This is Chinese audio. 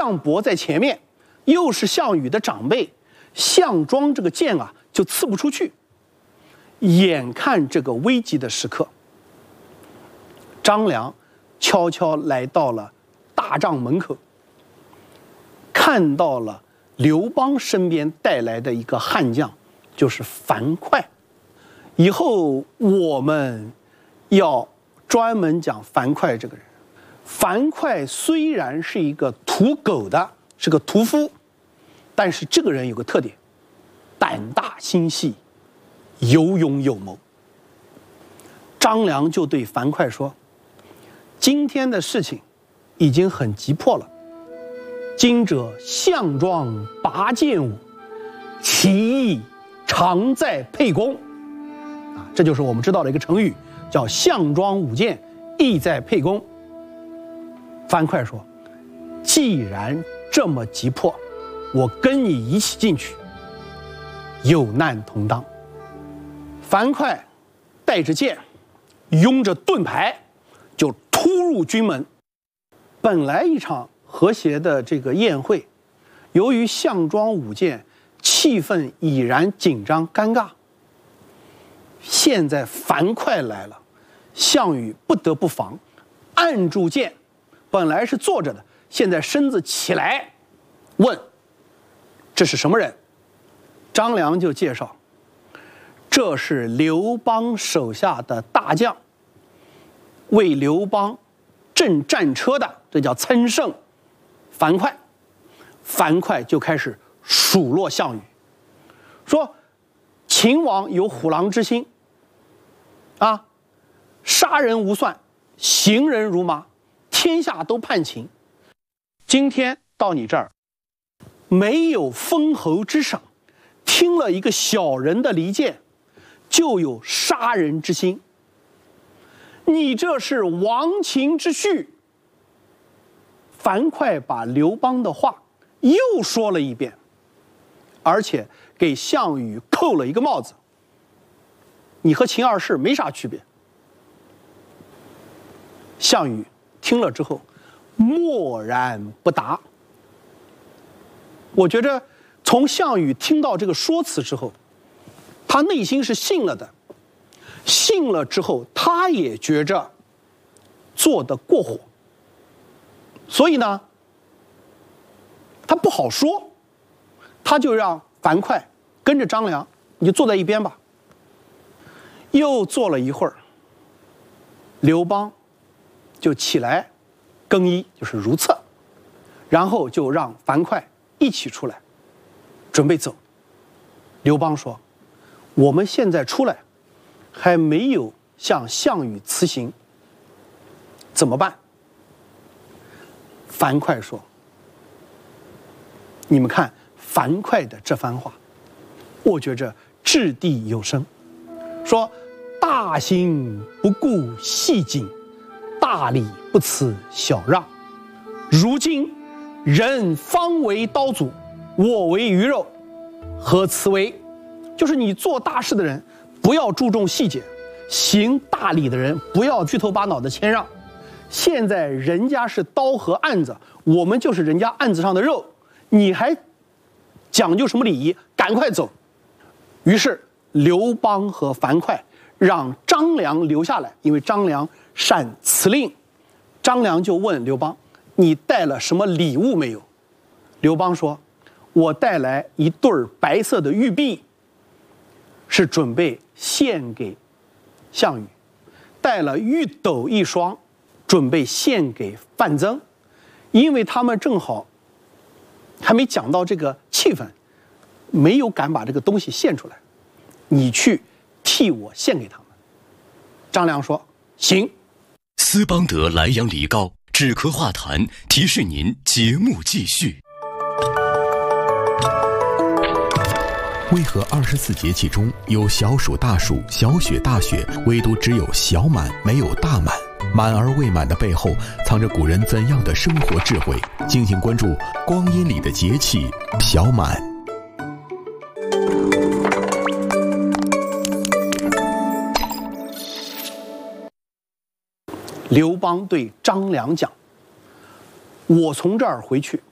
项伯在前面，又是项羽的长辈，项庄这个箭啊就刺不出去。眼看这个危急的时刻，张良悄悄来到了大帐门口，看到了刘邦身边带来的一个悍将，就是樊哙。以后我们要专门讲樊哙这个人。樊哙虽然是一个屠狗的，是个屠夫，但是这个人有个特点，胆大心细，有勇有谋。张良就对樊哙说，今天的事情已经很急迫了，今者项庄拔剑舞，其意常在沛公。这就是我们知道的一个成语，叫项庄舞剑，意在沛公。樊哙说，既然这么急迫，我跟你一起进去，有难同当。樊哙带着剑，拥着盾牌，就突入军门。本来一场和谐的这个宴会，由于项庄舞剑，气氛已然紧张尴尬。现在樊哙来了，项羽不得不防，按住剑，本来是坐着的，现在身子起来，问这是什么人？张良就介绍，这是刘邦手下的大将，为刘邦镇战车的，这叫参胜樊哙。樊哙就开始数落项羽，说秦王有虎狼之心啊，杀人无算，刑人如麻，天下都叛秦。今天到你这儿，没有封侯之赏，听了一个小人的离间，就有杀人之心。你这是亡秦之序。樊哙把刘邦的话又说了一遍，而且给项羽扣了一个帽子，你和秦二世没啥区别。项羽听了之后默然不答。我觉着从项羽听到这个说辞之后，他内心是信了的，信了之后他也觉着做得过火，所以呢他不好说，他就让樊哙跟着张良，你就坐在一边吧。又坐了一会儿，刘邦就起来更衣，就是如厕，然后就让樊哙一起出来，准备走。刘邦说，我们现在出来还没有向项羽辞行，怎么办？樊哙说，你们看樊哙的这番话，我觉着掷地有声，说大行不顾细谨，大礼不辞小让。如今人方为刀俎，我为鱼肉，何辞为？就是你做大事的人不要注重细节，行大礼的人不要虚头巴脑的谦让。现在人家是刀和案子，我们就是人家案子上的肉，你还讲究什么礼仪？赶快走。于是刘邦和樊哙让张良留下来，因为张良善辞令。张良就问刘邦，你带了什么礼物没有？刘邦说，我带来一对白色的玉璧，是准备献给项羽；带了玉斗一双，准备献给范增。因为他们正好还没讲到这个气氛，没有敢把这个东西献出来，你去替我献给他们。张良说，行。 斯邦德莱阳梨膏止咳化痰，提示您节目继续。为何24节气中有小暑、大暑、小雪、大雪，唯独只有小满没有大满？满而未满的背后藏着古人怎样的生活智慧？敬请关注光阴里的节气小满。 刘邦对张良讲，我从这儿回去